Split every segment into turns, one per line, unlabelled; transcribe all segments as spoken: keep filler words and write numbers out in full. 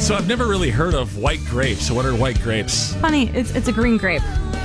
So I've never really heard of white grapes. So what are white grapes?
Funny, it's it's a green grape.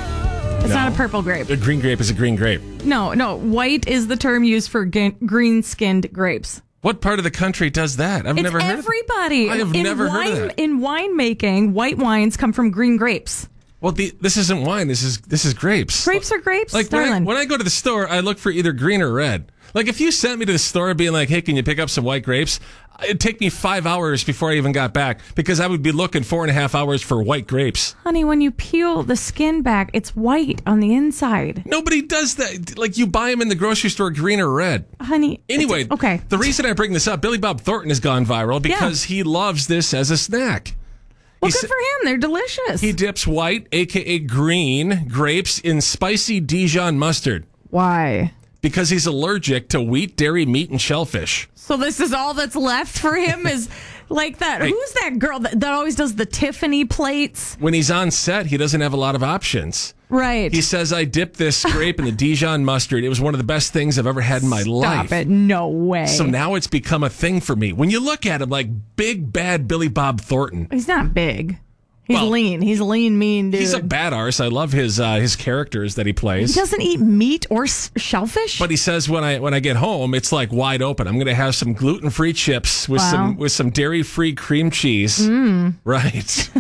It's
No.
not a purple grape.
A green grape is a green grape.
No, no. White is the term used for g- green-skinned grapes.
What part of the country does that? I've
It's
never heard
everybody.
of I have
in
never
wine,
heard of that.
In winemaking, white wines come from green grapes.
Well, the, this isn't wine. This is this is grapes.
Grapes are grapes,
Like when I,
darling.
when I go to the store, I look for either green or red. Like if you sent me to the store being like, "Hey, can you pick up some white grapes?" It'd take me five hours before I even got back because I would be looking four and a half hours for white grapes.
Honey, when you peel the skin back, it's white on the inside.
Nobody does that. Like you buy them in the grocery store, green or red.
Honey.
Anyway,
it's- okay.
The reason I bring this up, Billy Bob Thornton has gone viral because he loves this as a snack.
Well,
He
good
sa-
for him. They're delicious.
He dips white, aka green, grapes in spicy Dijon mustard
Why?
because he's allergic to wheat, dairy, meat, and shellfish.
So this is all that's left for him is like that.
Hey.
Who's that girl that, that always does the Tiffany plates?
When he's on set, he doesn't have a lot of options.
Right.
He says, I dipped this grape in the Dijon mustard. It was one of the best things I've ever had in my life.
Stop it. No way.
So now it's become a thing for me. When you look at him like big, bad Billy Bob Thornton,
He's not big. He's
Well,
lean. He's a lean, mean dude.
he's a bad arse. I love his uh, his characters that he
He
plays.
doesn't eat meat or s- shellfish?
But he says when I when I get home, it's like wide open. I'm going to have some gluten free chips with
Wow.
some with some dairy free cream cheese.
Mm.
Right.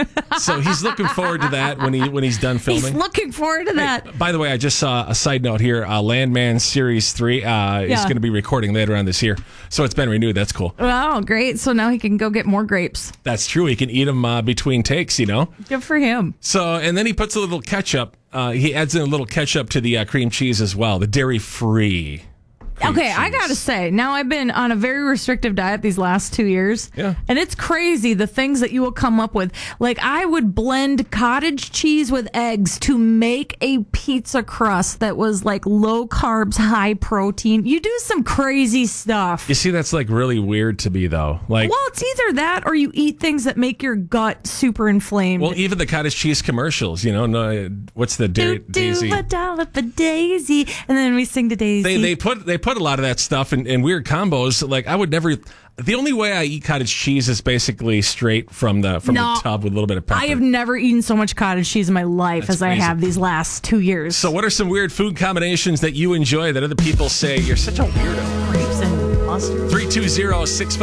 So he's looking forward to that when he when he's done
He's
filming.
looking forward to that.
By the way, I just saw a side note here. Uh, Landman Series three uh, is
Yeah.
going to be recording later on this year. So it's been renewed. That's cool.
Wow, great. So now he can go get more grapes.
That's true. He can eat them uh, between takes, you know.
Good for him.
So, and then he puts a little ketchup. Uh, he adds in a little ketchup to the uh, cream cheese as well, the dairy-free. cream
Okay, I
cheese.
gotta say, now I've been on a very restrictive diet these last two years.
Yeah.
And it's crazy the things that you will come up with. Like, I would blend cottage cheese with eggs to make a pizza crust that was like low carbs, high protein. You do some crazy stuff.
You see, that's like really weird to me, though. Like,
Well, it's either that or you eat things that make your gut super inflamed.
well, even the cottage cheese commercials, you know, no, what's the da-
do,
Daisy?
do a dollop a daisy, and then we sing to Daisy.
They they put they put a lot of that stuff in, in weird combos. Like I would never. The only way I eat cottage cheese is basically straight from the from
No.
the tub with a little bit of pepper.
I have never eaten so much cottage cheese in my life
That's
as I
crazy.
have these last two years.
So, what are some weird food combinations that you enjoy that other people say you're such a weirdo?
Grapes and mustard.
three two zero six five